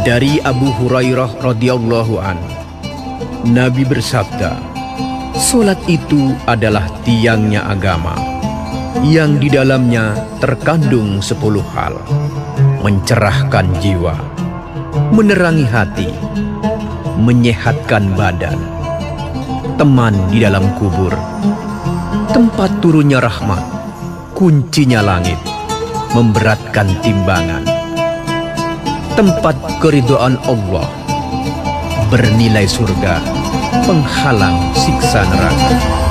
Dari Abu Hurairah radhiyallahu an, Nabi bersabda, "Salat itu adalah tiangnya agama, yang di dalamnya terkandung 10 hal: mencerahkan jiwa, menerangi hati, menyehatkan badan, teman di dalam kubur, tempat turunnya rahmat, kuncinya langit, memberatkan timbangan, tempat keridhaan Allah, bernilai surga, penghalang siksa neraka."